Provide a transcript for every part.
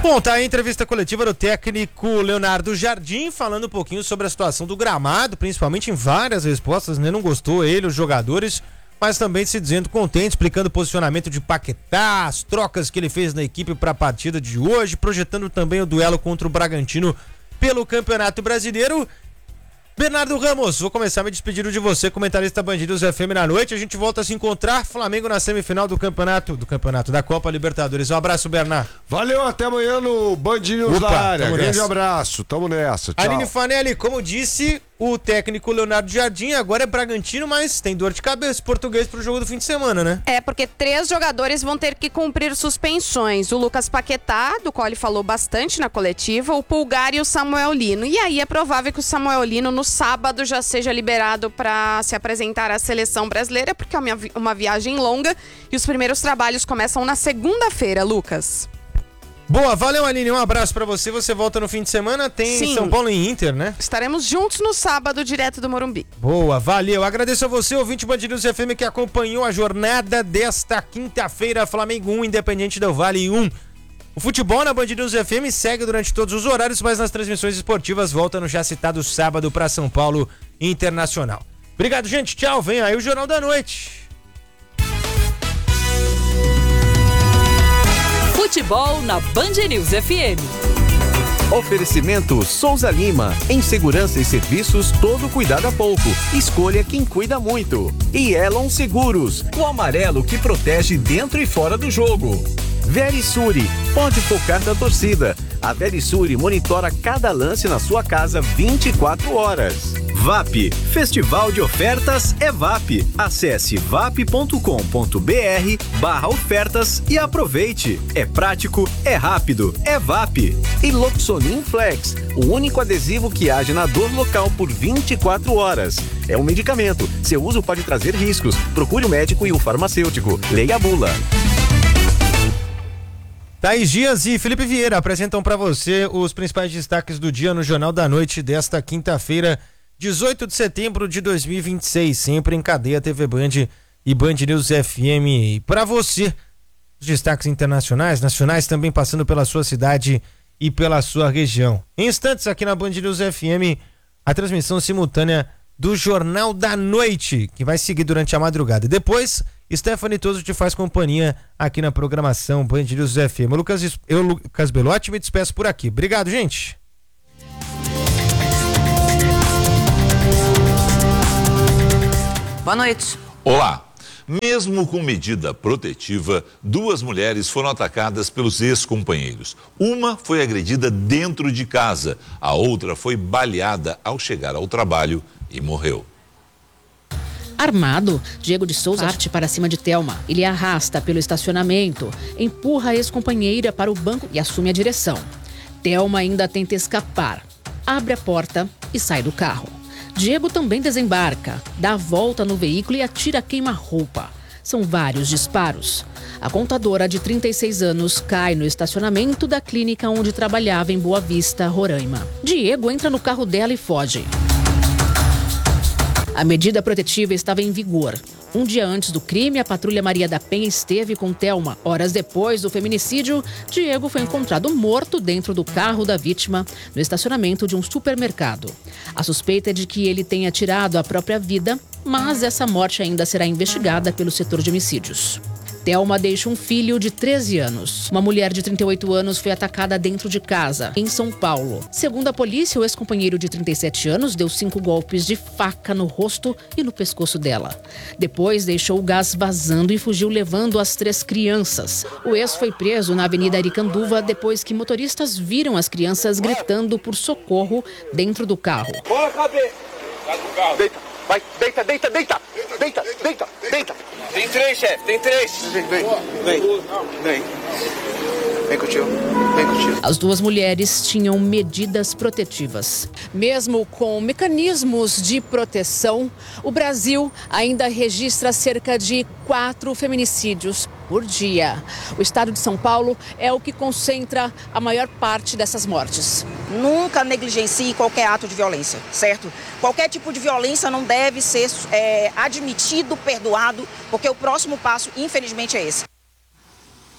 Bom, tá aí a entrevista coletiva do técnico Leonardo Jardim, falando um pouquinho sobre a situação do gramado, principalmente em várias respostas, né? Não gostou ele, os jogadores, mas também se dizendo contente, explicando o posicionamento de Paquetá, as trocas que ele fez na equipe para a partida de hoje, projetando também o duelo contra o Bragantino pelo Campeonato Brasileiro. Bernardo Ramos, vou começar me despedindo de você, comentarista Band News FM na noite. A gente volta a se encontrar, Flamengo na semifinal do campeonato da Copa Libertadores. Um abraço, Bernardo. Valeu, até amanhã no Band News na área. Grande abraço, tamo nessa, tchau. Aline Fanelli, como disse o técnico Leonardo Jardim, agora é Bragantino, mas tem dor de cabeça português pro jogo do fim de semana, né? É, porque 3 jogadores vão ter que cumprir suspensões. O Lucas Paquetá, do qual ele falou bastante na coletiva, o Pulgar e o Samuel Lino. E aí é provável que o Samuel Lino no sábado já seja liberado para se apresentar à seleção brasileira, porque é uma viagem longa e os primeiros trabalhos começam na segunda-feira, Lucas. Boa, valeu, Aline, um abraço pra você. Você volta no fim de semana, tem Sim. São Paulo e Inter, né? Estaremos juntos no sábado, direto do Morumbi. Boa, valeu. Agradeço a você, ouvinte Band News FM, que acompanhou a jornada desta quinta-feira. Flamengo 1, Independente Del Valle 1. O futebol na Band News FM segue durante todos os horários, mas nas transmissões esportivas volta no já citado sábado para São Paulo Internacional. Obrigado, gente. Tchau. Vem aí o Jornal da Noite. Futebol na Band News FM. Oferecimento Souza Lima. Em segurança e serviços, todo cuidado a pouco. Escolha quem cuida muito. E Elon Seguros, o amarelo que protege dentro e fora do jogo. Verisure, pode focar na torcida. A Verisure monitora cada lance na sua casa 24 horas. VAP, Festival de Ofertas é VAP. Acesse vap.com.br/ofertas e aproveite. É prático, é rápido, é VAP. E Loxonin Flex, o único adesivo que age na dor local por 24 horas. É um medicamento. Seu uso pode trazer riscos. Procure o médico e o farmacêutico. Leia a bula. Thaís Dias e Felipe Vieira apresentam para você os principais destaques do dia no Jornal da Noite desta quinta-feira, 18 de setembro de 2026, sempre em cadeia TV Band e Band News FM. Para você, os destaques internacionais, nacionais, também passando pela sua cidade e pela sua região. Em instantes, aqui na Band News FM, a transmissão simultânea do Jornal da Noite, que vai seguir durante a madrugada. Depois, Stephanie Toso te faz companhia aqui na programação Band News FM. Eu, Lucas Belotti, me despeço por aqui. Obrigado, gente. Boa noite. Olá. Mesmo com medida protetiva, 2 mulheres foram atacadas pelos ex-companheiros. Uma foi agredida dentro de casa, a outra foi baleada ao chegar ao trabalho e morreu. Armado, Diego de Souza parte para cima de Thelma. Ele a arrasta pelo estacionamento, empurra a ex-companheira para o banco e assume a direção. Thelma ainda tenta escapar, abre a porta e sai do carro. Diego também desembarca, dá a volta no veículo e atira queima-roupa. São vários disparos. A contadora de 36 anos cai no estacionamento da clínica onde trabalhava em Boa Vista, Roraima. Diego entra no carro dela e foge. A medida protetiva estava em vigor. Um dia antes do crime, a patrulha Maria da Penha esteve com Thelma. Horas depois do feminicídio, Diego foi encontrado morto dentro do carro da vítima, no estacionamento de um supermercado. A suspeita é de que ele tenha tirado a própria vida, mas essa morte ainda será investigada pelo setor de homicídios. Thelma deixa um filho de 13 anos. Uma mulher de 38 anos foi atacada dentro de casa, em São Paulo. Segundo a polícia, o ex-companheiro de 37 anos deu 5 golpes de faca no rosto e no pescoço dela. Depois, deixou o gás vazando e fugiu levando as 3 crianças. O ex foi preso na Avenida Aricanduva depois que motoristas viram as crianças gritando por socorro dentro do carro. Bora, cabeça! Deita, vai, deita, deita, deita! Deita, deita, deita! Tem 3, chefe, tem 3! Vem contigo, vem contigo. As 2 mulheres tinham medidas protetivas. Mesmo com mecanismos de proteção, o Brasil ainda registra cerca de 4 feminicídios por dia. O estado de São Paulo é o que concentra a maior parte dessas mortes. Nunca negligencie qualquer ato de violência, certo? Qualquer tipo de violência não deve ser admitido, perdoado, porque o próximo passo, infelizmente, é esse.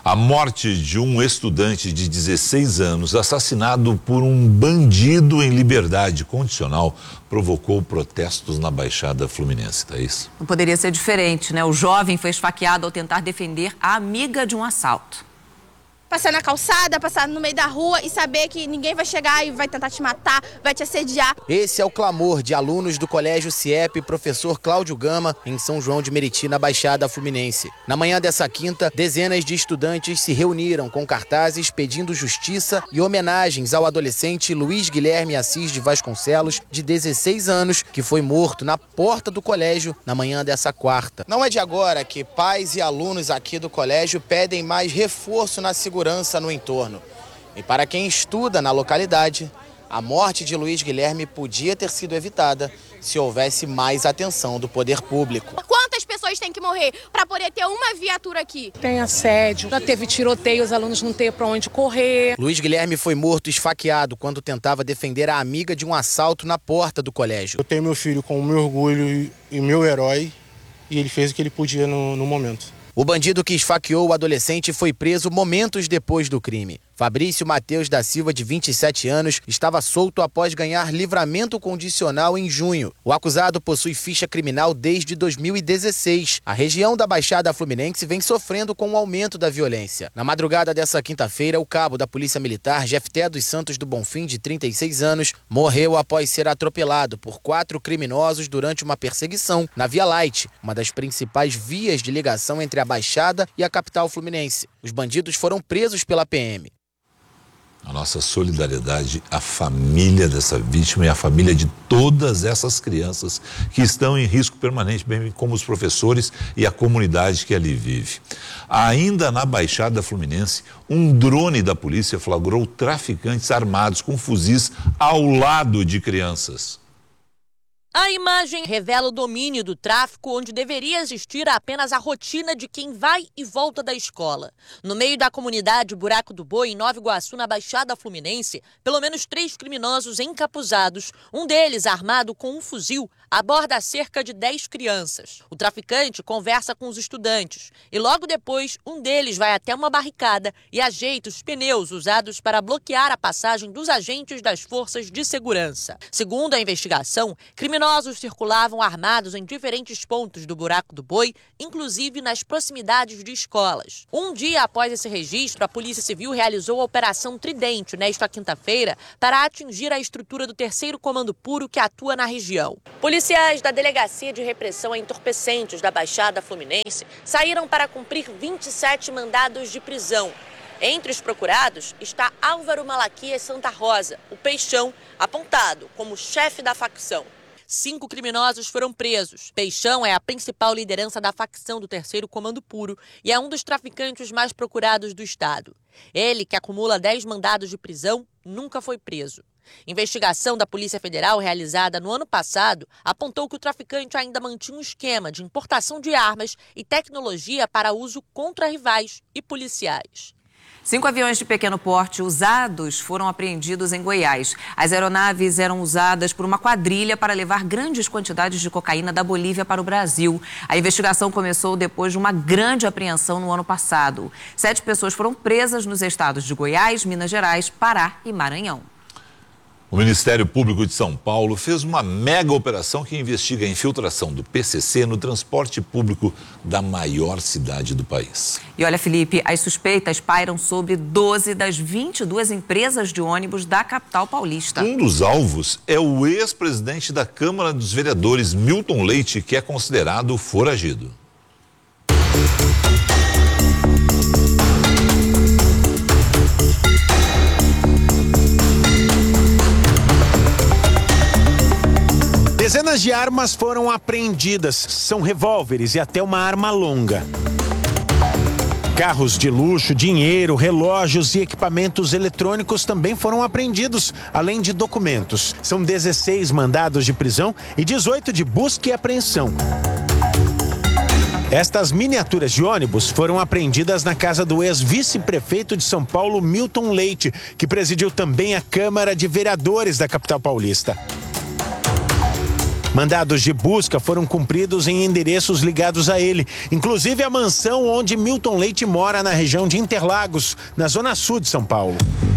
A morte de um estudante de 16 anos, assassinado por um bandido em liberdade condicional, provocou protestos na Baixada Fluminense, Thaís. Não poderia ser diferente, né? O jovem foi esfaqueado ao tentar defender a amiga de um assalto. Passar na calçada, passar no meio da rua e saber que ninguém vai chegar e vai tentar te matar, vai te assediar. Esse é o clamor de alunos do Colégio CIEP Professor Cláudio Gama, em São João de Meriti, na Baixada Fluminense. Na manhã dessa quinta, dezenas de estudantes se reuniram com cartazes pedindo justiça e homenagens ao adolescente Luiz Guilherme Assis de Vasconcelos, de 16 anos, que foi morto na porta do colégio na manhã dessa quarta. Não é de agora que pais e alunos aqui do colégio pedem mais reforço na segurança no entorno. E para quem estuda na localidade, a morte de Luiz Guilherme podia ter sido evitada se houvesse mais atenção do poder público. Quantas pessoas têm que morrer para poder ter uma viatura aqui? Tem assédio, já teve tiroteio, os alunos não têm para onde correr. Luiz Guilherme foi morto esfaqueado quando tentava defender a amiga de um assalto na porta do colégio. Eu tenho meu filho como meu orgulho e meu herói, e ele fez o que ele podia no momento. O bandido que esfaqueou o adolescente foi preso momentos depois do crime. Fabrício Mateus da Silva, de 27 anos, estava solto após ganhar livramento condicional em junho. O acusado possui ficha criminal desde 2016. A região da Baixada Fluminense vem sofrendo com o aumento da violência. Na madrugada dessa quinta-feira, o cabo da Polícia Militar, Jefté dos Santos do Bonfim, de 36 anos, morreu após ser atropelado por 4 criminosos durante uma perseguição na Via Light, uma das principais vias de ligação entre a Baixada e a capital fluminense. Os bandidos foram presos pela PM. A nossa solidariedade à família dessa vítima e à família de todas essas crianças que estão em risco permanente, bem como os professores e a comunidade que ali vive. Ainda na Baixada Fluminense, um drone da polícia flagrou traficantes armados com fuzis ao lado de crianças. A imagem revela o domínio do tráfico, onde deveria existir apenas a rotina de quem vai e volta da escola. No meio da comunidade Buraco do Boi, em Nova Iguaçu, na Baixada Fluminense, pelo menos 3 criminosos encapuzados, um deles armado com um fuzil, aborda cerca de 10 crianças. O traficante conversa com os estudantes e logo depois um deles vai até uma barricada e ajeita os pneus usados para bloquear a passagem dos agentes das forças de segurança. Segundo a investigação, criminosos circulavam armados em diferentes pontos do Buraco do Boi, inclusive nas proximidades de escolas. Um dia após esse registro, a Polícia Civil realizou a Operação Tridente, nesta quinta-feira, para atingir a estrutura do 3º Comando Puro que atua na região. Policiais da Delegacia de Repressão a Entorpecentes da Baixada Fluminense saíram para cumprir 27 mandados de prisão. Entre os procurados está Álvaro Malaquias Santa Rosa, o Peixão, apontado como chefe da facção. 5 criminosos foram presos. Peixão é a principal liderança da facção do 3º Comando Puro e é um dos traficantes mais procurados do estado. Ele, que acumula 10 mandados de prisão, nunca foi preso. Investigação da Polícia Federal realizada no ano passado apontou que o traficante ainda mantinha um esquema de importação de armas e tecnologia para uso contra rivais e policiais. 5 aviões de pequeno porte usados foram apreendidos em Goiás. As aeronaves eram usadas por uma quadrilha para levar grandes quantidades de cocaína da Bolívia para o Brasil. A investigação começou depois de uma grande apreensão no ano passado. 7 pessoas foram presas nos estados de Goiás, Minas Gerais, Pará e Maranhão. O Ministério Público de São Paulo fez uma mega operação que investiga a infiltração do PCC no transporte público da maior cidade do país. E olha, Felipe, as suspeitas pairam sobre 12 das 22 empresas de ônibus da capital paulista. Um dos alvos é o ex-presidente da Câmara dos Vereadores, Milton Leite, que é considerado foragido. Dezenas de armas foram apreendidas. São revólveres e até uma arma longa. Carros de luxo, dinheiro, relógios e equipamentos eletrônicos também foram apreendidos, além de documentos. São 16 mandados de prisão e 18 de busca e apreensão. Estas miniaturas de ônibus foram apreendidas na casa do ex-vice-prefeito de São Paulo, Milton Leite, que presidiu também a Câmara de Vereadores da capital paulista. Mandados de busca foram cumpridos em endereços ligados a ele, inclusive a mansão onde Milton Leite mora na região de Interlagos, na zona sul de São Paulo.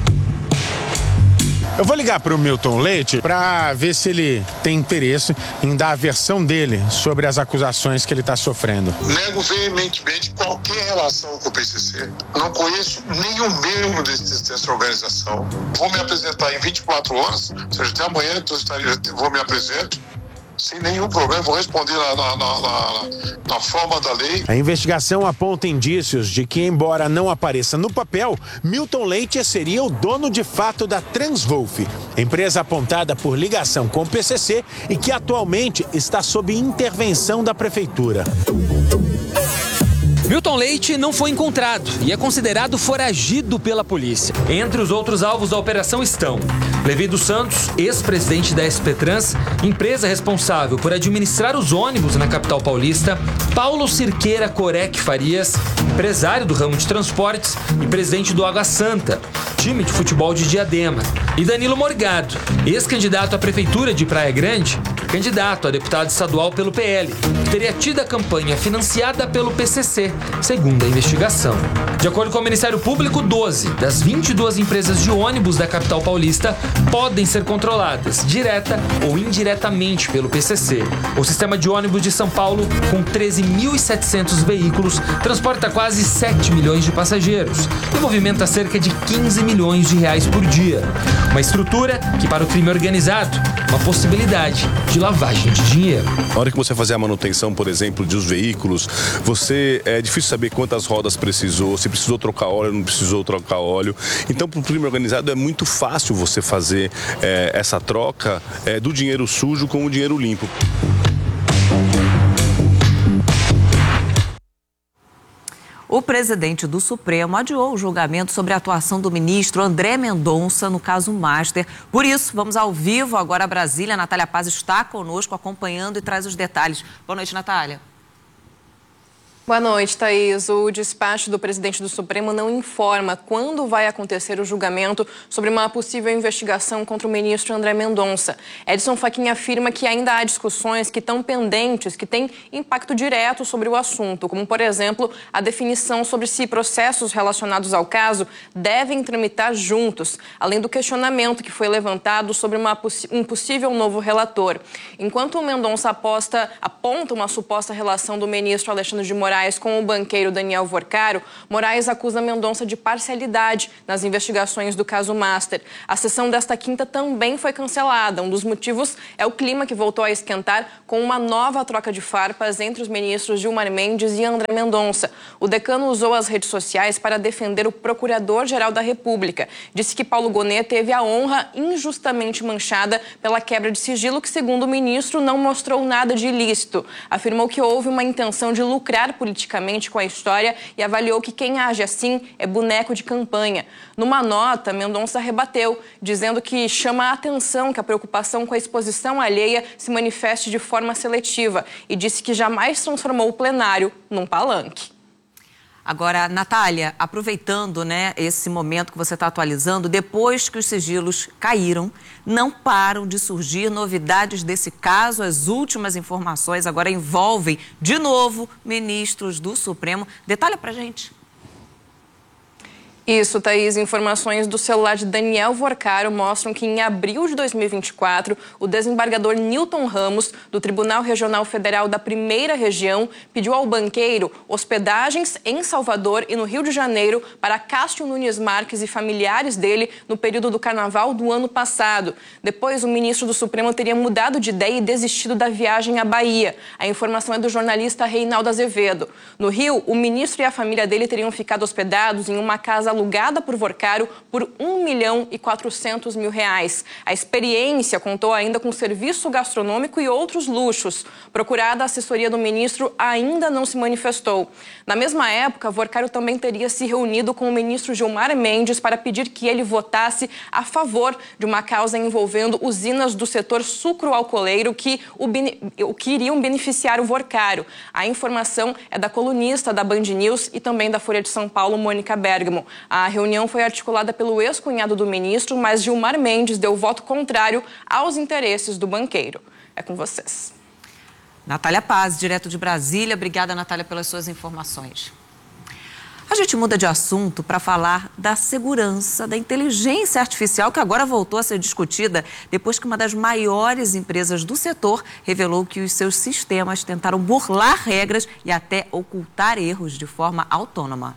Eu vou ligar para o Milton Leite para ver se ele tem interesse em dar a versão dele sobre as acusações que ele está sofrendo. Nego veementemente qualquer relação com o PCC. Não conheço nenhum membro dessa organização. Vou me apresentar em 24 horas, ou seja, até amanhã vou me apresentar. Sem nenhum problema, vou responder na forma da lei. A investigação aponta indícios de que, embora não apareça no papel, Milton Leite seria o dono de fato da Transwolf, empresa apontada por ligação com o PCC e que atualmente está sob intervenção da prefeitura. Milton Leite não foi encontrado e é considerado foragido pela polícia. Entre os outros alvos da operação estão Levi dos Santos, ex-presidente da SP Trans, empresa responsável por administrar os ônibus na capital paulista, Paulo Cirqueira Corec Farias, empresário do ramo de transportes e presidente do Água Santa, time de futebol de Diadema, e Danilo Morgado, ex-candidato à prefeitura de Praia Grande, candidato a deputado estadual pelo PL, que teria tido a campanha financiada pelo PCC, segundo a investigação. De acordo com o Ministério Público, 12 das 22 empresas de ônibus da capital paulista podem ser controladas, direta ou indiretamente, pelo PCC. O sistema de ônibus de São Paulo, com 13.700 veículos, transporta quase 7 milhões de passageiros e movimenta cerca de 15 milhões de reais por dia. Uma estrutura que, para o crime organizado, uma possibilidade de lavagem de dinheiro. Na hora que você fazer a manutenção, por exemplo, dos veículos, é difícil saber quantas rodas precisou, se precisou trocar óleo, não precisou trocar óleo. Então, para o crime organizado é muito fácil você fazer essa troca do dinheiro sujo com o dinheiro limpo. O presidente do Supremo adiou o julgamento sobre a atuação do ministro André Mendonça no caso Master. Por isso, vamos ao vivo agora a Brasília. A Natália Paz está conosco acompanhando e traz os detalhes. Boa noite, Natália. Boa noite, Thaís. O despacho do presidente do Supremo não informa quando vai acontecer o julgamento sobre uma possível investigação contra o ministro André Mendonça. Edson Fachin afirma que ainda há discussões que estão pendentes, que têm impacto direto sobre o assunto, como, por exemplo, a definição sobre se processos relacionados ao caso devem tramitar juntos, além do questionamento que foi levantado sobre um possível novo relator. Enquanto o Mendonça aponta uma suposta relação do ministro Alexandre de Moraes com o banqueiro Daniel Vorcaro, Moraes acusa Mendonça de parcialidade nas investigações do caso Master. A sessão desta quinta também foi cancelada. Um dos motivos é o clima que voltou a esquentar com uma nova troca de farpas entre os ministros Gilmar Mendes e André Mendonça. O decano usou as redes sociais para defender o Procurador-Geral da República. Disse que Paulo Gonet teve a honra injustamente manchada pela quebra de sigilo que, segundo o ministro, não mostrou nada de ilícito. Afirmou que houve uma intenção de lucrar politicamente com a história e avaliou que quem age assim é boneco de campanha. Numa nota, Mendonça rebateu, dizendo que chama a atenção que a preocupação com a exposição alheia se manifeste de forma seletiva e disse que jamais transformou o plenário num palanque. Agora, Natália, aproveitando, esse momento que você está atualizando, depois que os sigilos caíram, não param de surgir novidades desse caso. As últimas informações agora envolvem, de novo, ministros do Supremo. Detalha pra gente. Isso, Thaís. Informações do celular de Daniel Vorcaro mostram que em abril de 2024, o desembargador Newton Ramos, do Tribunal Regional Federal da Primeira Região, pediu ao banqueiro hospedagens em Salvador e no Rio de Janeiro para Cássio Nunes Marques e familiares dele no período do Carnaval do ano passado. Depois, o ministro do Supremo teria mudado de ideia e desistido da viagem à Bahia. A informação é do jornalista Reinaldo Azevedo. No Rio, o ministro e a família dele teriam ficado hospedados em uma casa alugada por Vorcaro por R$1.400.000. A experiência contou ainda com serviço gastronômico e outros luxos. Procurada, a assessoria do ministro ainda não se manifestou. Na mesma época, Vorcaro também teria se reunido com o ministro Gilmar Mendes para pedir que ele votasse a favor de uma causa envolvendo usinas do setor sucroalcooleiro que iriam beneficiar o Vorcaro. A informação é da colunista da Band News e também da Folha de São Paulo, Mônica Bergamo. A reunião foi articulada pelo ex-cunhado do ministro, mas Gilmar Mendes deu voto contrário aos interesses do banqueiro. É com vocês. Natália Paz, direto de Brasília. Obrigada, Natália, pelas suas informações. A gente muda de assunto para falar da segurança da inteligência artificial, que agora voltou a ser discutida depois que uma das maiores empresas do setor revelou que os seus sistemas tentaram burlar regras e até ocultar erros de forma autônoma.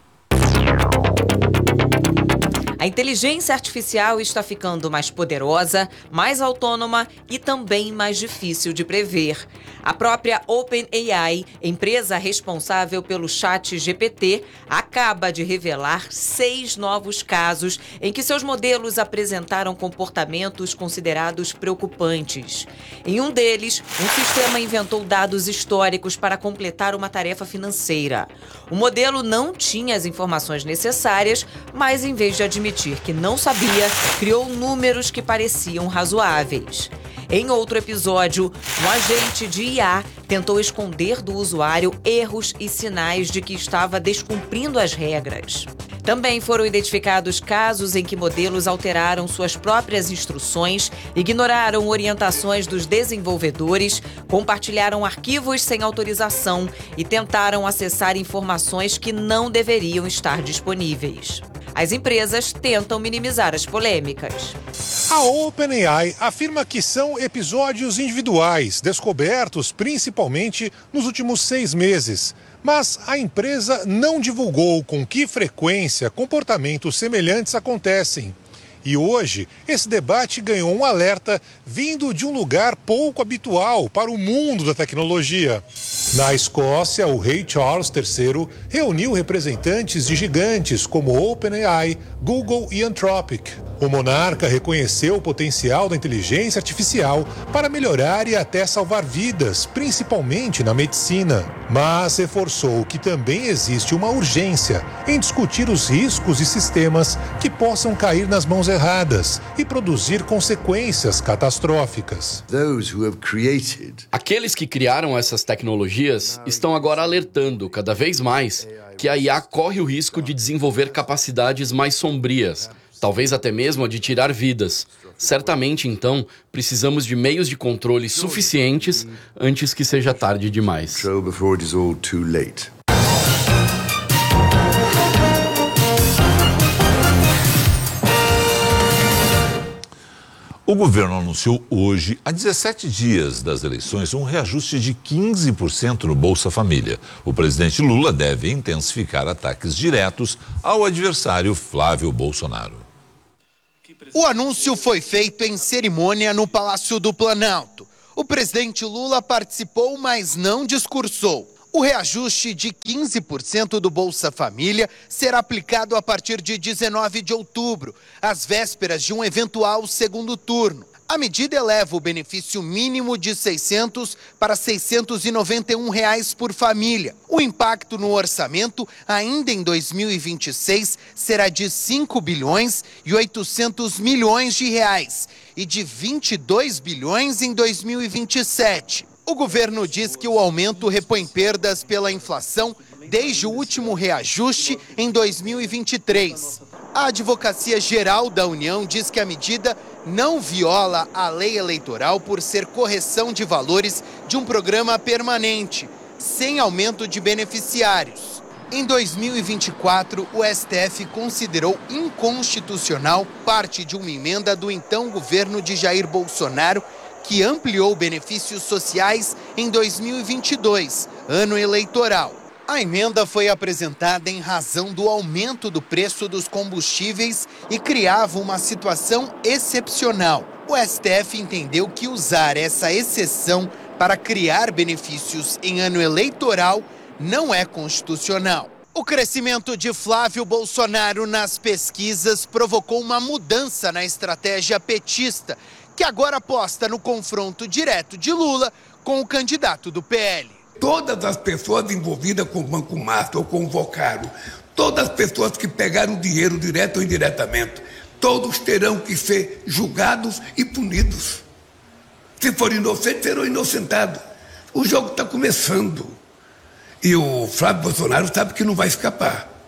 A inteligência artificial está ficando mais poderosa, mais autônoma e também mais difícil de prever. A própria OpenAI, empresa responsável pelo ChatGPT, acaba de revelar 6 novos casos em que seus modelos apresentaram comportamentos considerados preocupantes. Em um deles, um sistema inventou dados históricos para completar uma tarefa financeira. O modelo não tinha as informações necessárias, mas em vez de admitir que não sabia, criou números que pareciam razoáveis. Em outro episódio, um agente de IA tentou esconder do usuário erros e sinais de que estava descumprindo as regras. Também foram identificados casos em que modelos alteraram suas próprias instruções, ignoraram orientações dos desenvolvedores, compartilharam arquivos sem autorização e tentaram acessar informações que não deveriam estar disponíveis. As empresas tentam minimizar as polêmicas. A OpenAI afirma que são episódios individuais, descobertos principalmente nos últimos 6 meses. Mas a empresa não divulgou com que frequência comportamentos semelhantes acontecem. E hoje, esse debate ganhou um alerta vindo de um lugar pouco habitual para o mundo da tecnologia. Na Escócia, o rei Charles III reuniu representantes de gigantes como OpenAI, Google e Anthropic. O monarca reconheceu o potencial da inteligência artificial para melhorar e até salvar vidas, principalmente na medicina. Mas reforçou que também existe uma urgência em discutir os riscos de sistemas que possam cair nas mãos erradas e produzir consequências catastróficas. Aqueles que criaram essas tecnologias estão agora alertando cada vez mais que a IA corre o risco de desenvolver capacidades mais sombrias, talvez até mesmo a de tirar vidas. Certamente, então, precisamos de meios de controle suficientes antes que seja tarde demais. O governo anunciou hoje, a 17 dias das eleições, um reajuste de 15% no Bolsa Família. O presidente Lula deve intensificar ataques diretos ao adversário Flávio Bolsonaro. O anúncio foi feito em cerimônia no Palácio do Planalto. O presidente Lula participou, mas não discursou. O reajuste de 15% do Bolsa Família será aplicado a partir de 19 de outubro, às vésperas de um eventual segundo turno. A medida eleva o benefício mínimo de R$ 600 para R$ 691 por família. O impacto no orçamento, ainda em 2026, será de 5 bilhões e 800 milhões de reais e de 22 bilhões em 2027. O governo diz que o aumento repõe perdas pela inflação desde o último reajuste em 2023. A Advocacia Geral da União diz que a medida não viola a lei eleitoral por ser correção de valores de um programa permanente, sem aumento de beneficiários. Em 2024, o STF considerou inconstitucional parte de uma emenda do então governo de Jair Bolsonaro, que ampliou benefícios sociais em 2022, ano eleitoral. A emenda foi apresentada em razão do aumento do preço dos combustíveis e criava uma situação excepcional. O STF entendeu que usar essa exceção para criar benefícios em ano eleitoral não é constitucional. O crescimento de Flávio Bolsonaro nas pesquisas provocou uma mudança na estratégia petista, que agora aposta no confronto direto de Lula com o candidato do PL. Todas as pessoas envolvidas com o Banco Master ou com o Vocaro, todas as pessoas que pegaram dinheiro direto ou indiretamente, todos terão que ser julgados e punidos. Se forem inocentes, serão inocentados. O jogo está começando. E o Flávio Bolsonaro sabe que não vai escapar.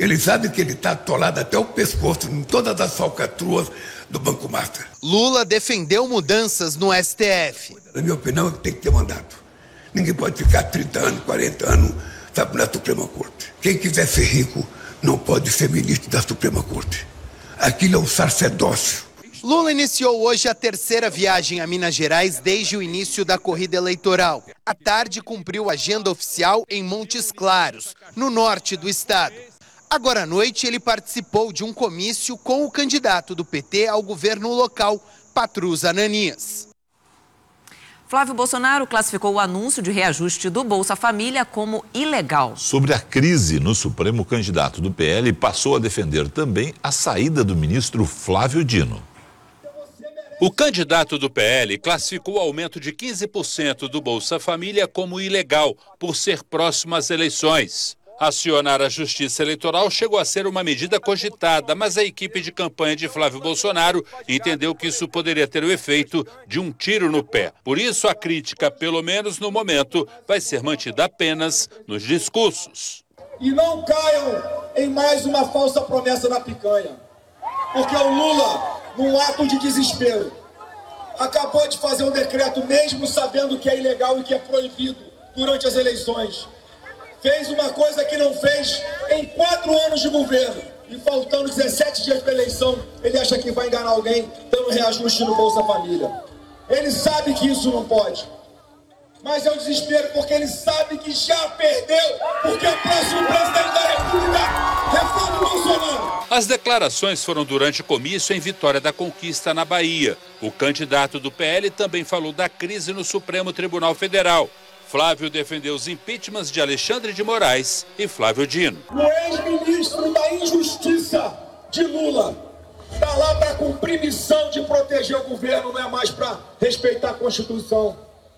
Ele sabe que ele está atolado até o pescoço em todas as falcatruas do Banco Master. Lula defendeu mudanças no STF. Na minha opinião, tem que ter mandato. Ninguém pode ficar 30 anos, 40 anos, sabe, na Suprema Corte. Quem quiser ser rico não pode ser ministro da Suprema Corte. Aquilo é um sacerdócio. Lula iniciou hoje a terceira viagem a Minas Gerais desde o início da corrida eleitoral. À tarde, cumpriu a agenda oficial em Montes Claros, no norte do estado. Agora à noite, ele participou de um comício com o candidato do PT ao governo local, Patrus Ananias. Flávio Bolsonaro classificou o anúncio de reajuste do Bolsa Família como ilegal. Sobre a crise no Supremo, o candidato do PL passou a defender também a saída do ministro Flávio Dino. O candidato do PL classificou o aumento de 15% do Bolsa Família como ilegal, por ser próximo às eleições. Acionar a Justiça Eleitoral chegou a ser uma medida cogitada, mas a equipe de campanha de Flávio Bolsonaro entendeu que isso poderia ter o efeito de um tiro no pé. Por isso, a crítica, pelo menos no momento, vai ser mantida apenas nos discursos. E não caiam em mais uma falsa promessa na picanha, porque o Lula, num ato de desespero, acabou de fazer um decreto mesmo sabendo que é ilegal e que é proibido durante as eleições. Fez uma coisa que não fez em 4 anos de governo. E faltando 17 dias para a eleição, ele acha que vai enganar alguém dando reajuste no Bolsa Família. Ele sabe que isso não pode. Mas é um desespero porque ele sabe que já perdeu, porque o próximo presidente da República é Flávio Bolsonaro. As declarações foram durante o comício em Vitória da Conquista, na Bahia. O candidato do PL também falou da crise no Supremo Tribunal Federal. Flávio defendeu os impeachments de Alexandre de Moraes e Flávio Dino. O ex-ministro da Injustiça de Lula está lá para cumprir missão de proteger o governo, não é mais para respeitar a Constituição.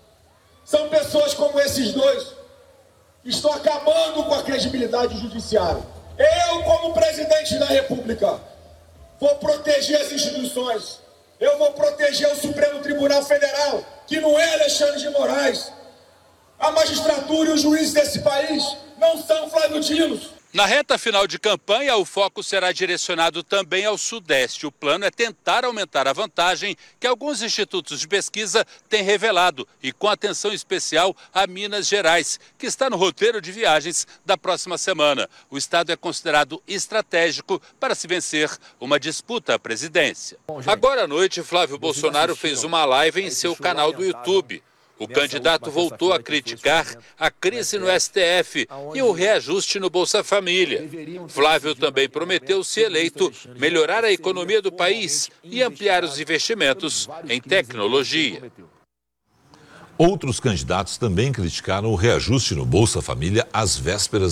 São pessoas como esses dois que estão acabando com a credibilidade do judiciário. Eu, como presidente da República, vou proteger as instituições. Eu vou proteger o Supremo Tribunal Federal, que não é Alexandre de Moraes. A magistratura e os juízes desse país não são Flávio Dino. Na reta final de campanha, o foco será direcionado também ao Sudeste. O plano é tentar aumentar a vantagem que alguns institutos de pesquisa têm revelado e com atenção especial a Minas Gerais, que está no roteiro de viagens da próxima semana. O estado é considerado estratégico para se vencer uma disputa à presidência. Agora à noite, Flávio Bolsonaro fez uma live em seu canal do YouTube. O candidato voltou a criticar a crise no STF e o reajuste no Bolsa Família. Flávio também prometeu, se eleito, melhorar a economia do país e ampliar os investimentos em tecnologia. Outros candidatos também criticaram o reajuste no Bolsa Família às vésperas